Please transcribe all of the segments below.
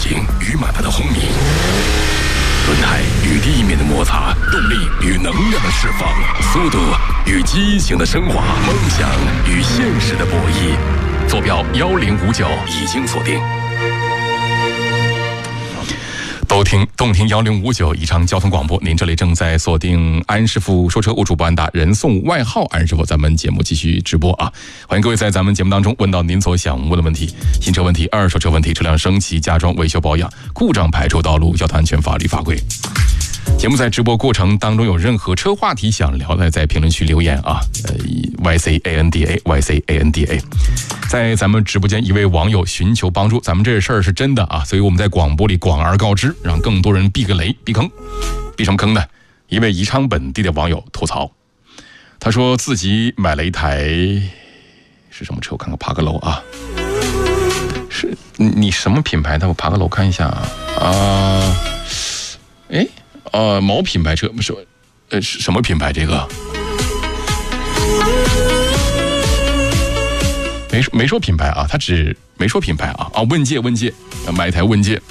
景与马达的轰鸣，轮胎与地面的摩擦，动力与能量的释放，速度与激情的升华，梦想与现实的博弈。坐标1059已经锁定。动听1059宜昌交通广播，您这里正在锁定安师傅说车，我主播安达，人送外号安师傅。咱们节目继续直播啊！欢迎各位在咱们节目当中问到您所想问的问题：新车问题、二手车问题、车辆升级、加装、维修保养、故障排除道路、交通安全、法律法规。节目在直播过程当中有任何车话题想聊的，在评论区留言啊，YCANDA。在咱们直播间，一位网友寻求帮助，咱们这事儿是真的啊，所以我们在广播里广而告之，让更多人避个雷、避坑。避什么坑呢？一位宜昌本地的网友吐槽，他说自己买了一台是什么车？我看看，爬个楼啊，是你什么品牌的？我爬个楼看一下啊。某品牌车，是什么品牌？这个没说品牌啊，他只没说品牌啊。问界，买一台问界，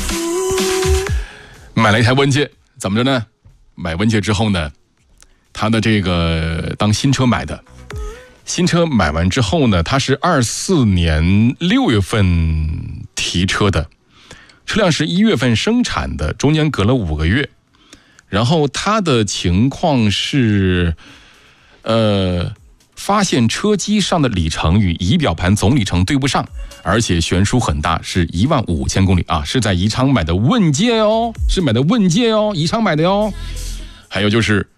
买了一台问界，怎么着呢？买问界之后呢，他的这个当新车买的，新车买完之后呢，他是24年6月份提车的，车辆是1月份生产的，中间隔了5个月。然后他的情况是，发现车机上的里程与仪表盘总里程对不上，而且悬殊很大，是15000公里啊，是在宜昌买的问界哦，宜昌买的哟。还有就是